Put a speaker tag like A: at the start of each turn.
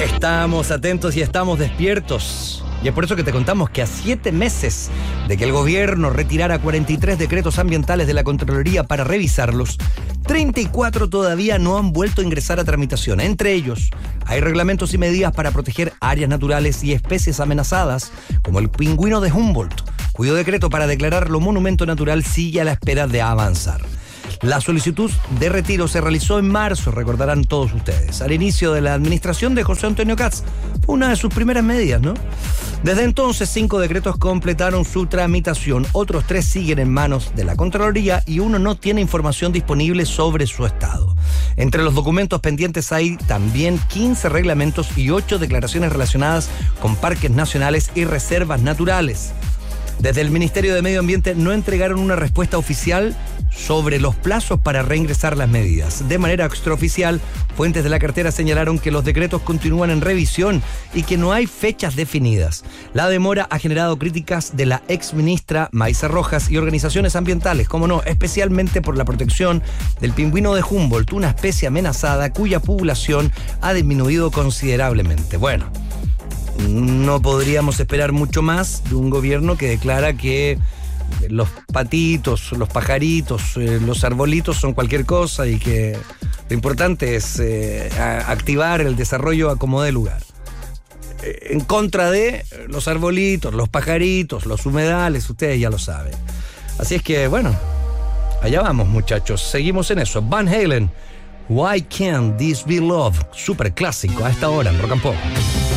A: Estamos atentos y estamos despiertos. Y es por eso que te contamos que a 7 meses de que el gobierno retirara 43 decretos ambientales de la Contraloría para revisarlos, 34 todavía no han vuelto a ingresar a tramitación. Entre ellos, hay reglamentos y medidas para proteger áreas naturales y especies amenazadas, como el pingüino de Humboldt, cuyo decreto para declararlo monumento natural sigue a la espera de avanzar. La solicitud de retiro se realizó en marzo, recordarán todos ustedes, al inicio de la administración de José Antonio Kats. Fue una de sus primeras medidas, ¿no? Desde entonces, 5 decretos completaron su tramitación, otros 3 siguen en manos de la Contraloría y uno no tiene información disponible sobre su estado. Entre los documentos pendientes hay también 15 reglamentos y 8 declaraciones relacionadas con parques nacionales y reservas naturales. Desde el Ministerio de Medio Ambiente no entregaron una respuesta oficial sobre los plazos para reingresar las medidas. De manera extraoficial, fuentes de la cartera señalaron que los decretos continúan en revisión y que no hay fechas definidas. La demora ha generado críticas de la exministra Maísa Rojas y organizaciones ambientales, como no, especialmente por la protección del pingüino de Humboldt, una especie amenazada cuya población ha disminuido considerablemente. Bueno, no podríamos esperar mucho más de un gobierno que declara que los patitos, los pajaritos, los arbolitos son cualquier cosa y que lo importante es activar el desarrollo a como dé lugar. En contra de los arbolitos, los pajaritos, los humedales, ustedes ya lo saben. Así es que, bueno, allá vamos, muchachos. Seguimos en eso. Van Halen, Why Can't This Be Love? Súper clásico a esta hora en Rock and Pop.